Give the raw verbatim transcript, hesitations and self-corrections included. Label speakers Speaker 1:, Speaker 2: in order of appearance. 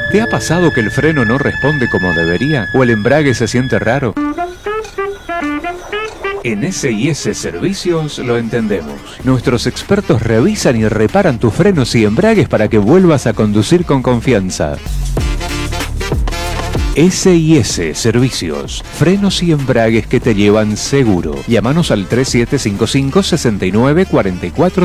Speaker 1: ¿Te ha pasado que el freno no responde como debería? ¿O el embrague se siente raro? En S I S Servicios lo entendemos. Nuestros expertos revisan y reparan tus frenos y embragues para que vuelvas a conducir con confianza. S I S Servicios, frenos y embragues que te llevan seguro. Llámanos al tres siete cinco cinco, seis nueve cuatro cuatro